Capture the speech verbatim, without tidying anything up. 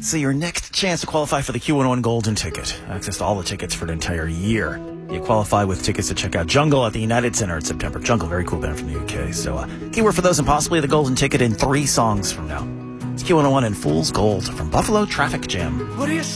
So your next chance to qualify for the Q one oh one Golden Ticket. Access to all the tickets for an entire year. You qualify with tickets to check out Jungle at the United Center in September. Jungle, very cool band from the U K. So uh, keyword for those and possibly the Golden Ticket in three songs from now. It's Q one oh one and Fool's Gold from Buffalo Traffic Jam. What do you